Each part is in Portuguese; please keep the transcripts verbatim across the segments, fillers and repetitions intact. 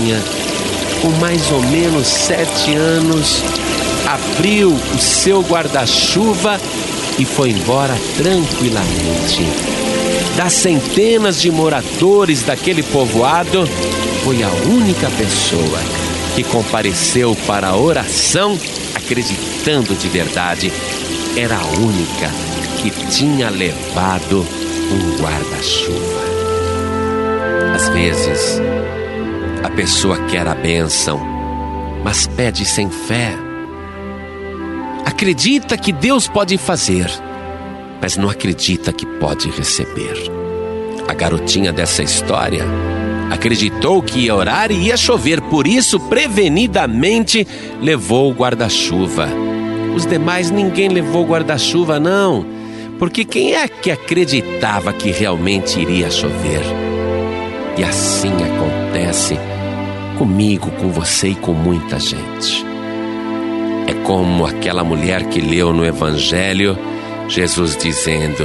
garotinha, com mais ou menos sete anos, abriu o seu guarda-chuva e foi embora tranquilamente. Das centenas de moradores daquele povoado, foi a única pessoa que compareceu para a oração, acreditando de verdade. Era a única que tinha levado um guarda-chuva. Às vezes, a pessoa quer a bênção, mas pede sem fé. Acredita que Deus pode fazer, mas não acredita que pode receber. A garotinha dessa história acreditou que ia orar e ia chover, por isso, prevenidamente, levou o guarda-chuva. Os demais, ninguém levou guarda-chuva, não, porque quem é que acreditava que realmente iria chover? E assim acontece comigo, com você e com muita gente. É como aquela mulher que leu no Evangelho, Jesus dizendo: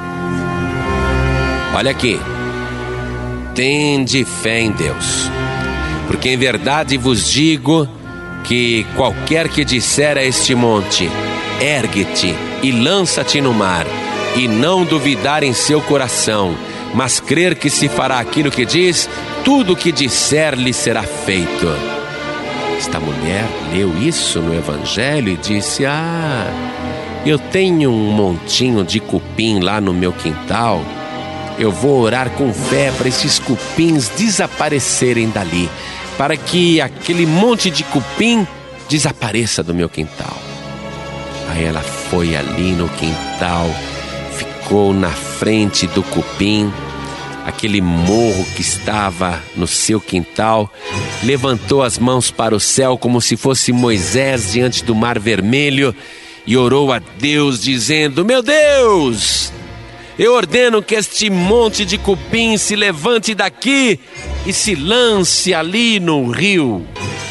olha aqui, tende fé em Deus, porque em verdade vos digo que qualquer que disser a este monte, ergue-te e lança-te no mar, e não duvidar em seu coração, mas crer que se fará aquilo que diz, tudo o que disser lhe será feito. Esta mulher leu isso no Evangelho e disse: ah, eu tenho um montinho de cupim lá no meu quintal, eu vou orar com fé para esses cupins desaparecerem dali, para que aquele monte de cupim desapareça do meu quintal. Aí ela foi ali no quintal, ficou na frente do cupim, aquele morro que estava no seu quintal, levantou as mãos para o céu como se fosse Moisés diante do Mar Vermelho e orou a Deus dizendo: meu Deus, eu ordeno que este monte de cupim se levante daqui e se lance ali no rio.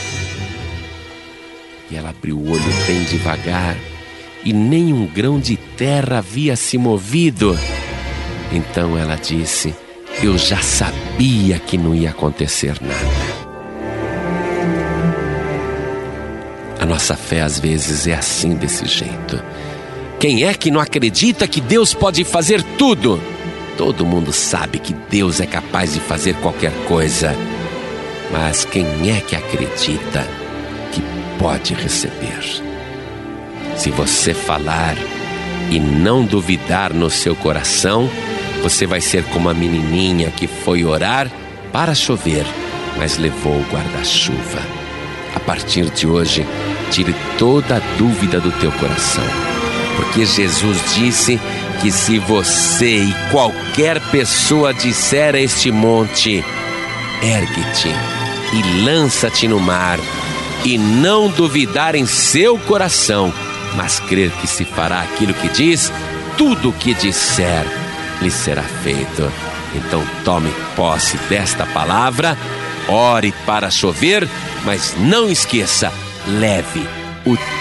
E ela abriu o olho bem devagar e nem um grão de terra havia se movido. Então ela disse: eu já sabia que não ia acontecer nada. A nossa fé às vezes é assim, desse jeito. Quem é que não acredita que Deus pode fazer tudo? Todo mundo sabe que Deus é capaz de fazer qualquer coisa. Mas quem é que acredita que pode receber? Se você falar e não duvidar no seu coração, você vai ser como a menininha que foi orar para chover, mas levou o guarda-chuva. A partir de hoje, tire toda a dúvida do teu coração, porque Jesus disse que se você e qualquer pessoa disser a este monte, ergue-te e lança-te no mar, e não duvidar em seu coração, mas crer que se fará aquilo que diz, tudo o que disser lhe será feito. Então tome posse desta palavra, ore para chover, mas não esqueça, leve o